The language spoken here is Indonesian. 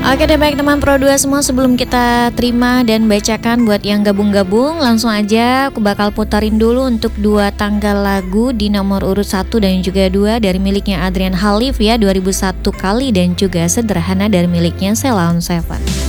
Oke deh baik teman Pro 2 semua, sebelum kita terima dan bacakan buat yang gabung-gabung, langsung aja aku bakal putarin dulu untuk 2 tanggal lagu di nomor urut 1 dan juga 2 dari miliknya Adrian Halif ya, 2001 kali, dan juga Sederhana dari miliknya Sheila on 7.